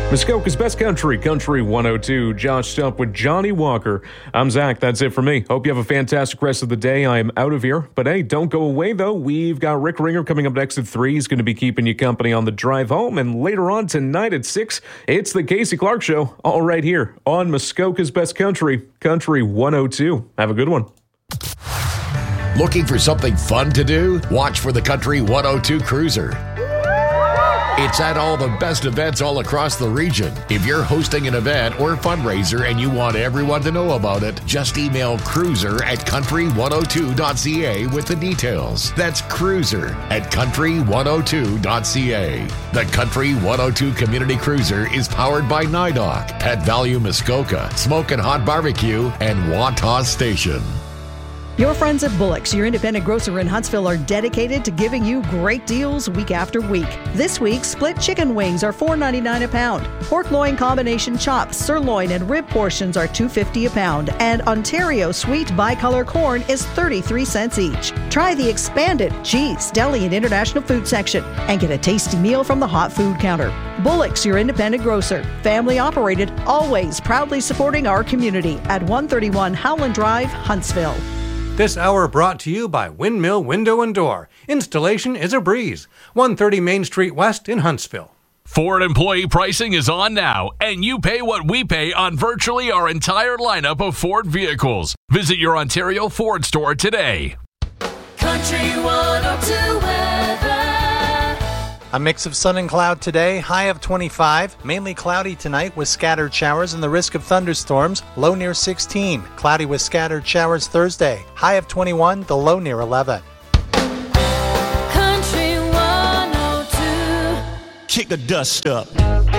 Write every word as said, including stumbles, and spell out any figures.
Muskoka's Best Country, Country one oh two. Josh Stump with Johnny Walker. I'm Zach. That's it for me. Hope you have a fantastic rest of the day. I am out of here. But hey, don't go away, though. We've got Rick Ringer coming up next at three. He's going to be keeping you company on the drive home. And later on tonight at six, it's the Casey Clark Show, all right here on Muskoka's Best Country, Country one oh two. Have a good one. Looking for something fun to do? Watch for the Country one oh two Cruiser. It's at all the best events all across the region. If you're hosting an event or fundraiser and you want everyone to know about it, just email cruiser at country one oh two dot c a with the details. That's cruiser at country one oh two dot c a. The Country one oh two Community Cruiser is powered by Nidoc, Pet Value Muskoka, Smokin' Hot Barbecue, and Wantagh Station. Your friends at Bullock's, your independent grocer in Huntsville, are dedicated to giving you great deals week after week. This week, split chicken wings are four ninety-nine a pound. Pork loin combination chops, sirloin, and rib portions are two fifty a pound. And Ontario sweet bicolor corn is thirty-three cents each. Try the expanded cheese, deli, and international food section and get a tasty meal from the hot food counter. Bullock's, your independent grocer. Family operated, always proudly supporting our community at one thirty-one Howland Drive, Huntsville. This hour brought to you by Windmill Window and Door. Installation is a breeze. one thirty Main Street West in Huntsville. Ford employee pricing is on now, and you pay what we pay on virtually our entire lineup of Ford vehicles. Visit your Ontario Ford store today. Country one oh two weather. A mix of sun and cloud today, high of twenty-five. Mainly cloudy tonight with scattered showers and the risk of thunderstorms, low near sixteen. Cloudy with scattered showers Thursday, high of twenty-one, the low near eleven. Country one oh two. Kick the dust up.